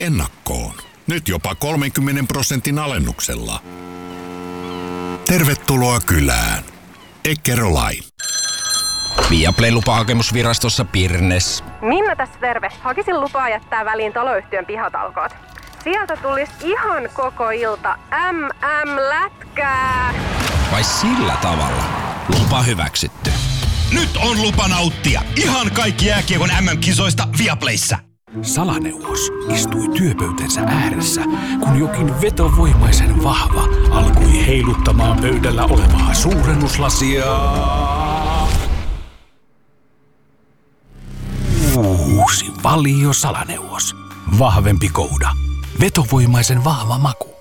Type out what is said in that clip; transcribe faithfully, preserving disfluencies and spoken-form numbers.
ennakkoon. Nyt jopa kolmenkymmenen prosentin alennuksella. Tervetuloa kylään. Eckerö-Line. Viaplay lupahakemusvirastossa Pirnes. Minna tässä terve. Hakisin lupaa jättää väliin taloyhtiön pihatalkoot. Sieltä tulisi ihan koko ilta äm äm-lätkää. Vai sillä tavalla? Lupa hyväksytty. Nyt on lupa nauttia ihan kaikki jääkiekon äm äm-kisoista Viaplayssä. Salaneuvos istui työpöytänsä ääressä, kun jokin vetovoimaisen vahva alkoi heiluttamaan pöydällä olevaa suurennuslasia. Uusi Valio Salaneuvos. Vahvempi kouda. Vetovoimaisen vahva maku.